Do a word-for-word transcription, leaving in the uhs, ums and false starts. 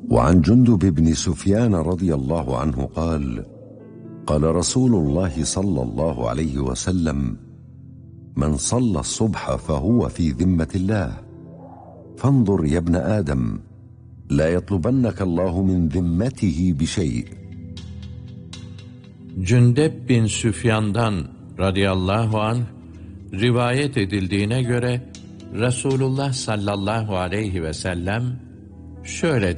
وعن جندب بن سفيان رضي الله عنه قال: قال رسول الله صلى الله عليه وسلم: من صلى الصبح فهو في ذمة الله. فانظر يا ابن آدم، لا يطلبنك الله من ذمته بشيء. Cündep bin Süfyan'dan radıyallahu anh rivayet edildiğine göre Resulullah sallallahu aleyhi ve sellem şöyle